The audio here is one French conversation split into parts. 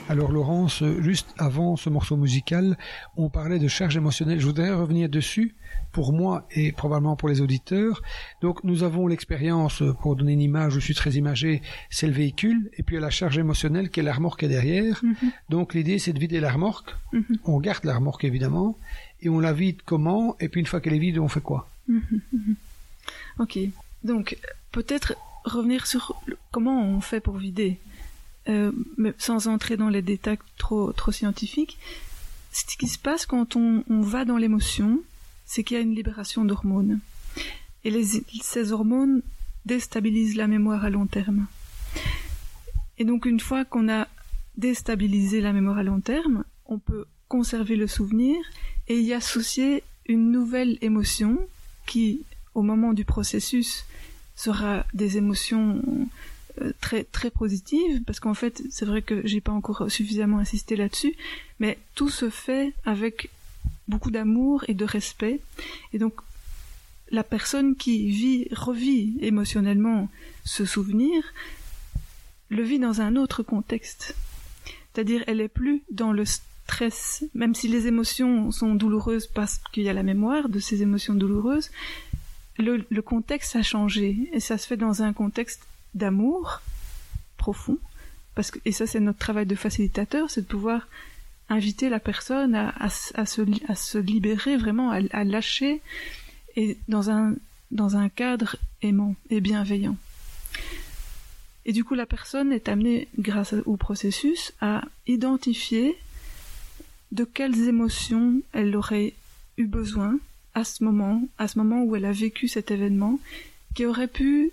Alors Laurence, juste avant ce morceau musical, on parlait de charge émotionnelle. Je voudrais revenir dessus pour moi et probablement pour les auditeurs. Donc nous avons l'expérience, pour donner une image, je suis très imagé, c'est le véhicule, et puis il y a la charge émotionnelle qui est la remorque qui est derrière. Donc l'idée c'est de vider la remorque. On garde la remorque évidemment, et on la vide comment, et puis une fois qu'elle est vide, on fait quoi? Ok, donc peut-être revenir sur comment on fait pour vider. Mais sans entrer dans les détails trop scientifiques, ce qui se passe quand on va dans l'émotion, c'est qu'il y a une libération d'hormones. Et ces hormones déstabilisent la mémoire à long terme. Et donc une fois qu'on a déstabilisé la mémoire à long terme, on peut conserver le souvenir et y associer une nouvelle émotion qui, au moment du processus, sera des émotions très très positive, parce qu'en fait c'est vrai que j'ai pas encore suffisamment insisté là-dessus, mais tout se fait avec beaucoup d'amour et de respect, et donc la personne qui revit émotionnellement ce souvenir le vit dans un autre contexte, c'est-à-dire elle est plus dans le stress, même si les émotions sont douloureuses parce qu'il y a la mémoire de ces émotions douloureuses, le contexte a changé, et ça se fait dans un contexte d'amour profond, et ça c'est notre travail de facilitateur, c'est de pouvoir inviter la personne à se libérer vraiment, à lâcher, et dans un cadre aimant et bienveillant. Et du coup la personne est amenée, grâce au processus, à identifier de quelles émotions elle aurait eu besoin à ce moment où elle a vécu cet événement, qui aurait pu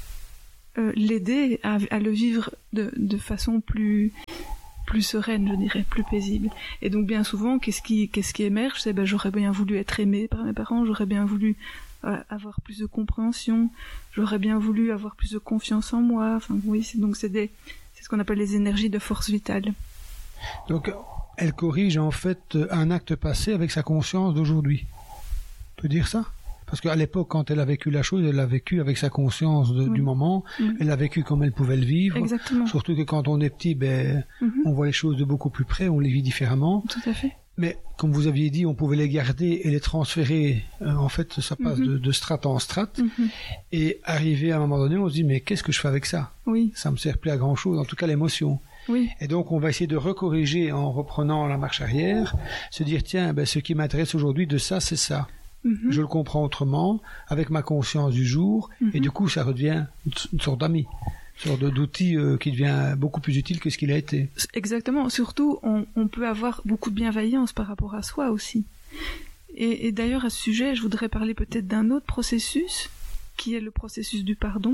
l'aider à le vivre de façon plus sereine, je dirais, plus paisible. Et donc bien souvent, qu'est-ce qui émerge, c'est j'aurais bien voulu être aimée par mes parents, j'aurais bien voulu avoir plus de compréhension, j'aurais bien voulu avoir plus de confiance en moi. Enfin oui, c'est ce qu'on appelle les énergies de force vitale. Donc elle corrige en fait un acte passé avec sa conscience d'aujourd'hui. On peut dire ça? Parce qu'à l'époque, quand elle a vécu la chose, elle l'a vécu avec sa conscience du moment. Elle l'a vécu comme elle pouvait le vivre. Exactement. Surtout que quand on est petit, on voit les choses de beaucoup plus près, on les vit différemment. Tout à fait. Mais comme vous aviez dit, on pouvait les garder et les transférer. En fait, ça passe de strate en strate. Et arrivé à un moment donné, on se dit, mais qu'est-ce que je fais avec ça? Oui. Ça me sert plus à grand chose, en tout cas l'émotion. Oui. Et donc on va essayer de recorriger en reprenant la marche arrière, se dire, tiens, ce qui m'intéresse aujourd'hui de ça, c'est ça. Je le comprends autrement, avec ma conscience du jour, et du coup ça redevient une sorte d'ami, une sorte d'outil qui devient beaucoup plus utile que ce qu'il a été. Exactement, surtout on peut avoir beaucoup de bienveillance par rapport à soi aussi. Et d'ailleurs à ce sujet, je voudrais parler peut-être d'un autre processus, qui est le processus du pardon,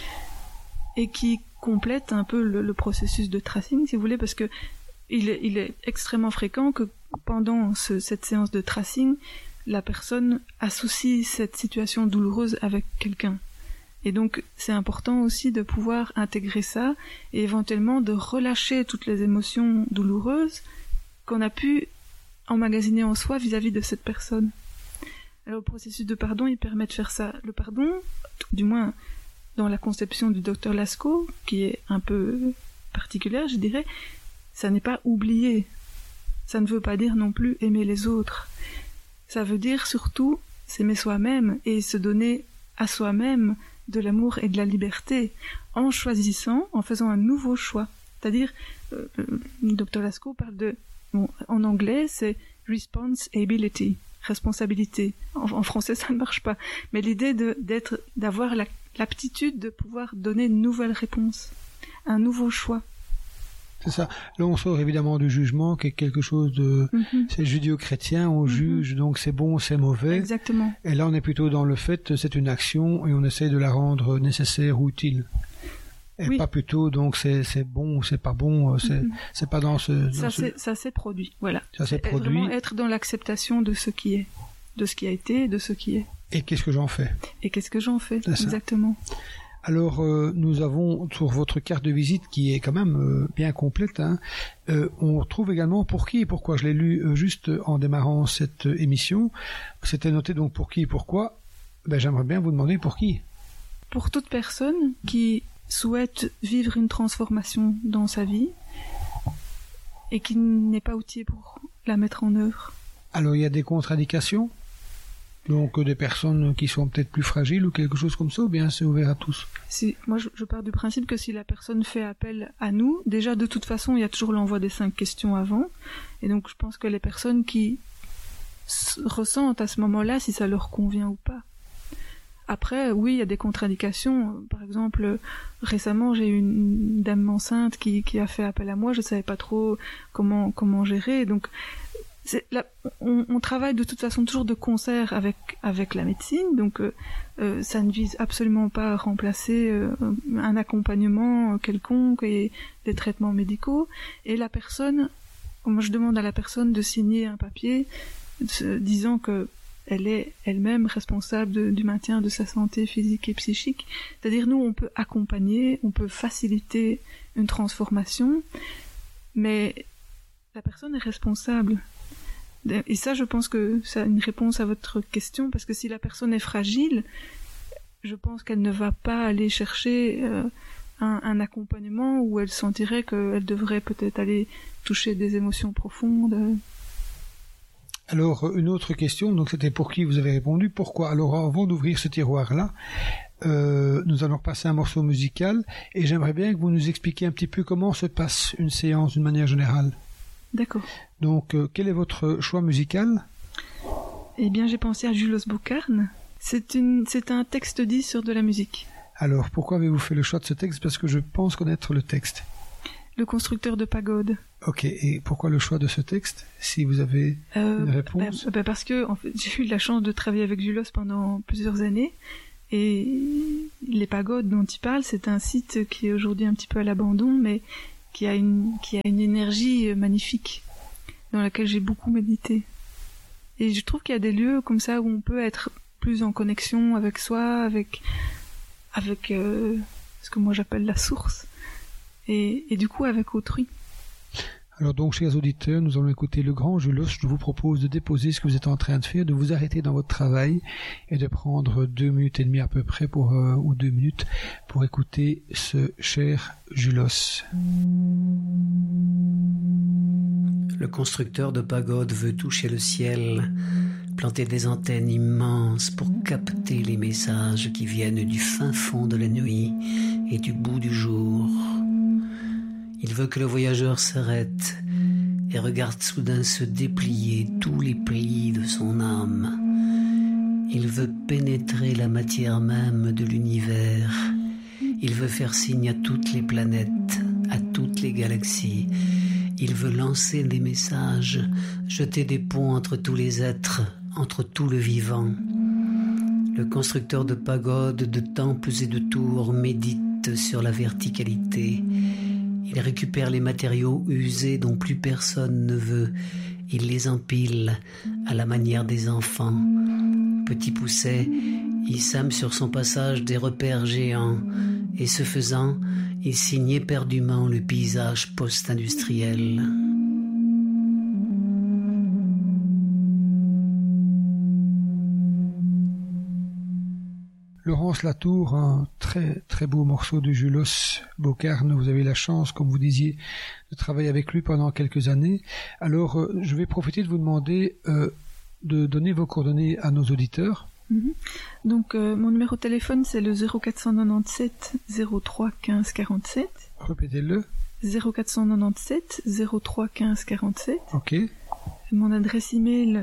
et qui complète un peu le processus de tracing, si vous voulez, parce que il est extrêmement fréquent que pendant cette séance de tracing, la personne associe cette situation douloureuse avec quelqu'un. Et donc, c'est important aussi de pouvoir intégrer ça et éventuellement de relâcher toutes les émotions douloureuses qu'on a pu emmagasiner en soi vis-à-vis de cette personne. Alors, le processus de pardon, il permet de faire ça. Le pardon, du moins dans la conception du Dr Lasko, qui est un peu particulière, je dirais, ça n'est pas oublier. Ça ne veut pas dire non plus aimer les autres. Ça veut dire surtout s'aimer soi-même et se donner à soi-même de l'amour et de la liberté en choisissant, en faisant un nouveau choix. C'est-à-dire, le Dr Lasko parle en anglais, c'est responsibility, responsabilité. En français, ça ne marche pas. Mais l'idée d'avoir l'aptitude de pouvoir donner une nouvelle réponse, un nouveau choix. C'est ça. Là, on sort évidemment du jugement, qui est quelque chose de... C'est judéo-chrétien, on juge, donc c'est bon, c'est mauvais. Exactement. Et là, on est plutôt dans le fait, c'est une action, et on essaie de la rendre nécessaire ou utile. Et pas plutôt, donc c'est bon ou c'est pas bon, c'est pas dans ce... Ça s'est produit, voilà. Ça s'est produit. Vraiment être dans l'acceptation de ce qui est, de ce qui a été, de ce qui est. Et qu'est-ce que j'en fais? Et qu'est-ce que j'en fais, exactement. Alors, nous avons sur votre carte de visite qui est quand même bien complète. On trouve également pour qui et pourquoi. Je l'ai lu juste en démarrant cette émission. C'était noté donc pour qui et pourquoi. J'aimerais bien vous demander pour qui. Pour toute personne qui souhaite vivre une transformation dans sa vie et qui n'est pas outillé pour la mettre en œuvre. Alors il y a des contre-indications, donc des personnes qui sont peut-être plus fragiles ou quelque chose comme ça, ou bien c'est ouvert à tous? Moi je pars du principe que si la personne fait appel à nous, déjà de toute façon il y a toujours l'envoi des 5 questions avant, et donc je pense que les personnes qui ressentent à ce moment-là si ça leur convient ou pas. Après, oui, il y a des contre-indications. Par exemple, récemment, j'ai eu une dame enceinte qui a fait appel à moi. Je savais pas trop comment gérer. Donc, on travaille de toute façon toujours de concert avec la médecine. Donc, ça ne vise absolument pas à remplacer un accompagnement quelconque et des traitements médicaux. Et la personne, moi, je demande à la personne de signer un papier disant que elle est elle-même responsable du maintien de sa santé physique et psychique. C'est-à-dire, nous, on peut accompagner, on peut faciliter une transformation, mais la personne est responsable. Et ça, je pense que c'est une réponse à votre question, parce que si la personne est fragile, je pense qu'elle ne va pas aller chercher un accompagnement où elle sentirait qu'elle devrait peut-être aller toucher des émotions profondes. Alors, une autre question, donc c'était pour qui vous avez répondu, pourquoi? Alors, avant d'ouvrir ce tiroir-là, nous allons repasser un morceau musical, et j'aimerais bien que vous nous expliquiez un petit peu comment se passe une séance d'une manière générale. D'accord. Donc, quel est votre choix musical? Eh bien, j'ai pensé à Julos Bocarn. C'est un texte dit sur de la musique. Alors, pourquoi avez-vous fait le choix de ce texte? Parce que je pense connaître le texte. Le constructeur de pagode. Ok, et pourquoi le choix de ce texte, si vous avez une réponse? Parce que en fait, j'ai eu la chance de travailler avec Julos pendant plusieurs années, et les pagodes dont il parle, c'est un site qui est aujourd'hui un petit peu à l'abandon, mais qui a une énergie magnifique, dans laquelle j'ai beaucoup médité. Et je trouve qu'il y a des lieux comme ça où on peut être plus en connexion avec soi, avec ce que moi j'appelle la source, et du coup avec autrui. Alors donc, chers auditeurs, nous allons écouter le grand Julos. Je vous propose de déposer ce que vous êtes en train de faire, de vous arrêter dans votre travail et de prendre 2 minutes et demie à peu près ou 2 minutes pour écouter ce cher Julos. Le constructeur de pagode veut toucher le ciel, planter des antennes immenses pour capter les messages qui viennent du fin fond de la nuit et du bout du jour. Il veut que le voyageur s'arrête et regarde soudain se déplier tous les plis de son âme. Il veut pénétrer la matière même de l'univers. Il veut faire signe à toutes les planètes, à toutes les galaxies. Il veut lancer des messages, jeter des ponts entre tous les êtres, entre tout le vivant. Le constructeur de pagodes, de temples et de tours médite sur la verticalité. Il récupère les matériaux usés dont plus personne ne veut. Il les empile à la manière des enfants. Petit Pousset, il sème sur son passage des repères géants. Et ce faisant, il signe éperdument le paysage post-industriel. Laurence Latour, un très très beau morceau de Julos Bocarn. Vous avez la chance, comme vous disiez, de travailler avec lui pendant quelques années. Alors, je vais profiter de vous demander de donner vos coordonnées à nos auditeurs. Donc, mon numéro de téléphone, c'est le 0497 03 15 47. Répétez-le. 0497 03 15 47. Ok. Mon adresse email,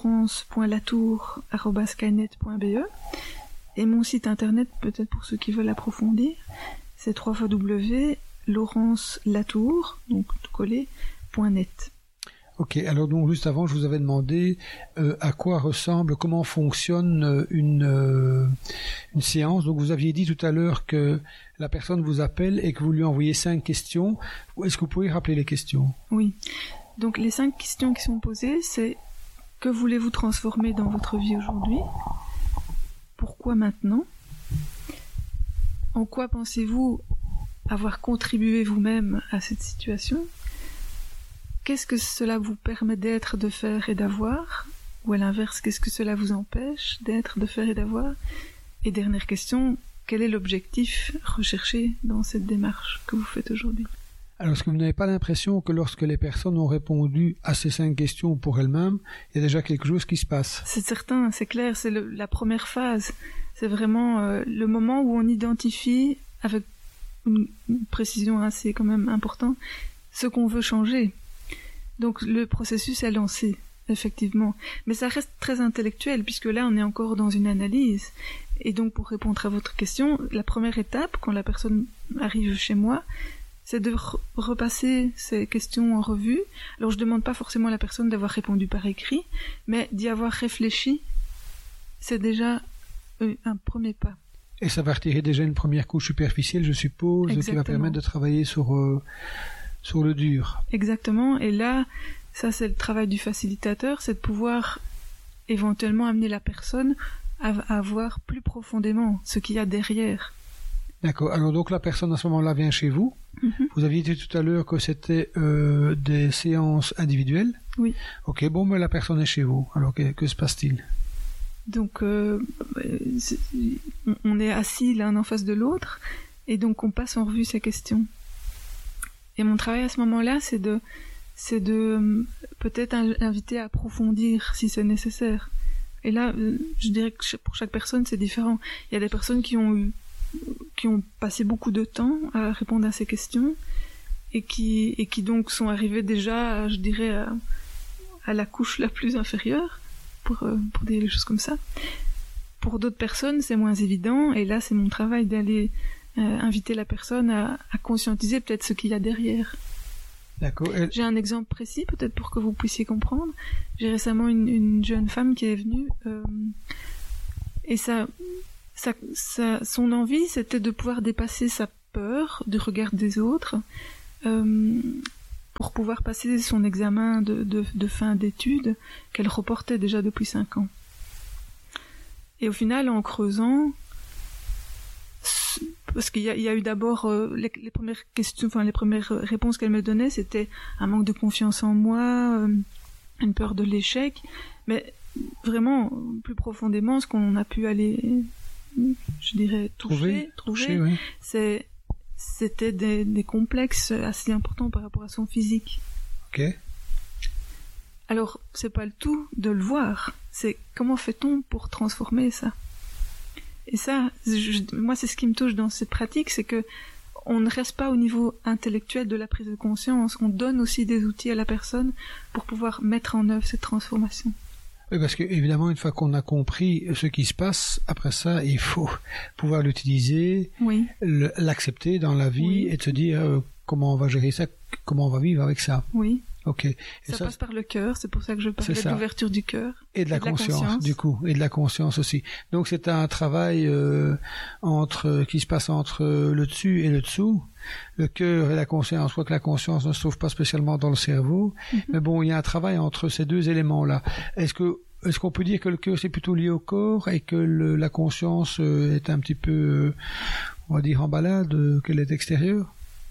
laurence.latour@skynet.be. Et mon site internet, peut-être pour ceux qui veulent approfondir, c'est www.laurencelatour, donc tout collé, .net. Ok, alors donc juste avant, je vous avais demandé à quoi ressemble, comment fonctionne une séance. Donc vous aviez dit tout à l'heure que la personne vous appelle et que vous lui envoyez 5 questions. Est-ce que vous pouvez rappeler les questions? Oui. Donc les 5 questions qui sont posées, c'est: que voulez-vous transformer dans votre vie aujourd'hui? Pourquoi maintenant? En quoi pensez-vous avoir contribué vous-même à cette situation? Qu'est-ce que cela vous permet d'être, de faire et d'avoir? Ou à l'inverse, qu'est-ce que cela vous empêche d'être, de faire et d'avoir? Et dernière question, quel est l'objectif recherché dans cette démarche que vous faites aujourd'hui? Alors, est-ce que vous n'avez pas l'impression que lorsque les personnes ont répondu à ces 5 questions pour elles-mêmes, il y a déjà quelque chose qui se passe? C'est certain, c'est clair, c'est la première phase. C'est vraiment le moment où on identifie, avec une précision assez quand même importante, ce qu'on veut changer. Donc le processus est lancé, effectivement. Mais ça reste très intellectuel, puisque là on est encore dans une analyse. Et donc pour répondre à votre question, la première étape, quand la personne arrive chez moi, c'est de repasser ces questions en revue. Alors je ne demande pas forcément à la personne d'avoir répondu par écrit, mais d'y avoir réfléchi, c'est déjà un premier pas. Et ça va retirer déjà une première couche superficielle, je suppose, Exactement. qui va permettre de travailler sur le dur. Exactement, et là, ça c'est le travail du facilitateur, c'est de pouvoir éventuellement amener la personne à voir plus profondément ce qu'il y a derrière. D'accord, alors donc la personne à ce moment-là vient chez vous. Vous aviez dit tout à l'heure que c'était des séances individuelles. Oui. Ok, bon, mais la personne est chez vous, alors que se passe-t-il? Donc on est assis l'un en face de l'autre, et donc on passe en revue ces questions. Et mon travail à ce moment-là, c'est de peut-être inviter à approfondir si c'est nécessaire. Et là, je dirais que pour chaque personne, c'est différent. Il y a des personnes qui ont passé beaucoup de temps à répondre à ces questions et qui donc sont arrivées déjà, je dirais, à la couche la plus inférieure, pour dire les choses comme ça. Pour d'autres personnes, c'est moins évident, et là, c'est mon travail d'aller inviter la personne à conscientiser peut-être ce qu'il y a derrière. D'accord. J'ai un exemple précis, peut-être pour que vous puissiez comprendre. J'ai récemment une jeune femme qui est venue, et son envie, c'était de pouvoir dépasser sa peur du regard des autres, pour pouvoir passer son examen de fin d'études qu'elle reportait déjà depuis 5 ans. Et au final, en creusant, parce qu'il y a eu d'abord les premières questions, enfin les premières réponses qu'elle me donnait, c'était un manque de confiance en moi, une peur de l'échec, mais vraiment plus profondément, ce qu'on a pu aller, je dirais, toucher, oui. c'était des complexes assez importants par rapport à son physique. Ok. Alors, c'est pas le tout de le voir, c'est comment fait-on pour transformer ça? Et ça, moi, c'est ce qui me touche dans cette pratique, c'est que on ne reste pas au niveau intellectuel de la prise de conscience, on donne aussi des outils à la personne pour pouvoir mettre en œuvre cette transformation. Oui, parce que évidemment, une fois qu'on a compris ce qui se passe, après ça, il faut pouvoir l'utiliser, oui. L'accepter dans la vie, oui. Et de se dire comment on va gérer ça, comment on va vivre avec ça. Oui. Ok. Et ça passe par le cœur, c'est pour ça que je parlais de l'ouverture du cœur. Et de la conscience, du coup, et de la conscience aussi. Donc c'est un travail qui se passe entre le dessus et le dessous, le cœur et la conscience. Quoique la conscience ne se trouve pas spécialement dans le cerveau, mais bon, il y a un travail entre ces deux éléments-là. Est-ce qu'on peut dire que le cœur c'est plutôt lié au corps et que la conscience est un petit peu, on va dire, en balade, qu'elle est extérieure?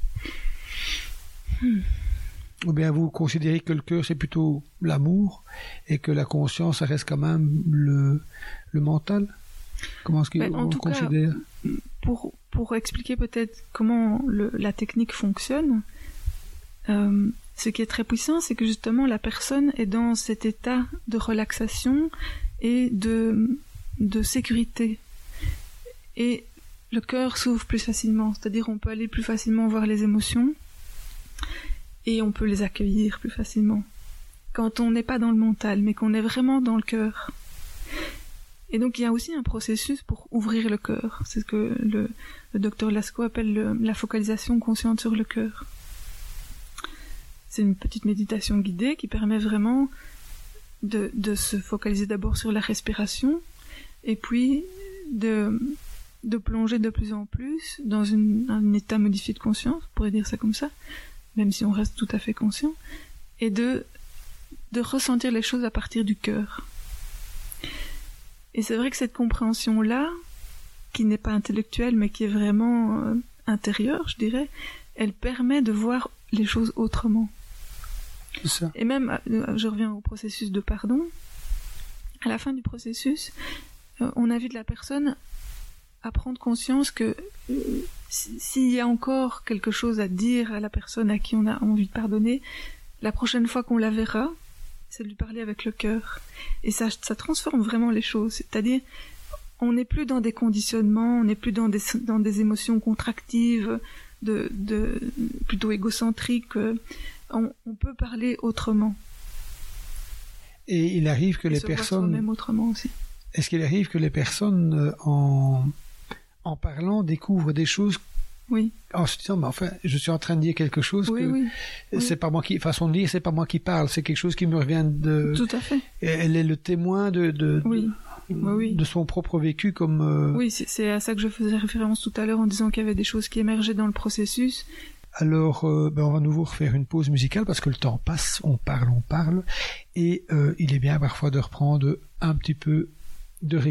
Ou bien vous considérez que le cœur c'est plutôt l'amour et que la conscience ça reste quand même le mental? Comment est-ce qu'on considère? Pour expliquer peut-être comment la technique fonctionne, ce qui est très puissant, c'est que justement la personne est dans cet état de relaxation et de sécurité. Et le cœur s'ouvre plus facilement, c'est-à-dire on peut aller plus facilement voir les émotions et on peut les accueillir plus facilement. Quand on n'est pas dans le mental, mais qu'on est vraiment dans le cœur. Et donc il y a aussi un processus pour ouvrir le cœur. C'est ce que le docteur Lascaux appelle la focalisation consciente sur le cœur. C'est une petite méditation guidée qui permet vraiment de se focaliser d'abord sur la respiration et puis de plonger de plus en plus dans un état modifié de conscience, on pourrait dire ça comme ça, même si on reste tout à fait conscient, et de ressentir les choses à partir du cœur. Et c'est vrai que cette compréhension-là, qui n'est pas intellectuelle, mais qui est vraiment intérieure, je dirais, elle permet de voir les choses autrement. C'est ça. Et même, je reviens au processus de pardon, à la fin du processus, on invite la personne à prendre conscience que s'il y a encore quelque chose à dire à la personne à qui on a envie de pardonner, la prochaine fois qu'on la verra, c'est de lui parler avec le cœur. Et ça transforme vraiment les choses. C'est-à-dire, on n'est plus dans des conditionnements, on n'est plus dans des émotions contractives, plutôt égocentriques. On peut parler autrement. Et il arrive que les personnes... même autrement aussi. Est-ce qu'il arrive que les personnes, en parlant, découvrent des choses? Oui. En se disant, mais enfin, je suis en train de dire quelque chose c'est pas moi qui, façon de dire, c'est pas moi qui parle, c'est quelque chose qui me revient de... Tout à fait. Elle est le témoin de son propre vécu comme... Oui, c'est à ça que je faisais référence tout à l'heure en disant qu'il y avait des choses qui émergeaient dans le processus. Alors, on va nouveau refaire une pause musicale parce que le temps passe, on parle, et il est bien parfois de reprendre un petit peu de répit.